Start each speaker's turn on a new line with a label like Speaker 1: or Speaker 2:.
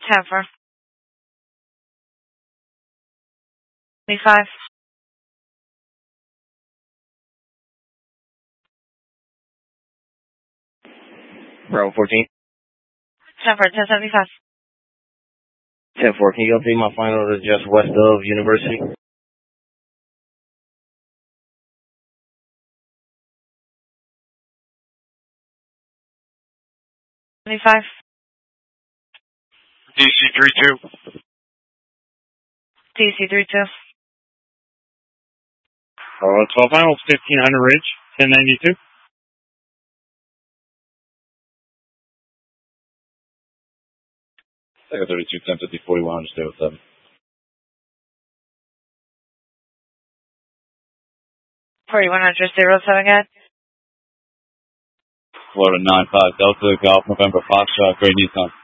Speaker 1: 10-4. 25.
Speaker 2: Bravo 14.
Speaker 1: 10-4, 1075.
Speaker 2: 10-4, can you update my final to just west of University?
Speaker 3: DC 32.
Speaker 1: DC 32.
Speaker 3: 12 miles, 1500 Ridge, 1092.
Speaker 4: Second 32, 1050, 4100, stay with 7.
Speaker 1: 4100, 07 again.
Speaker 4: Florida 95, Delta, Golf, November, Foxtrot, Great Nissan.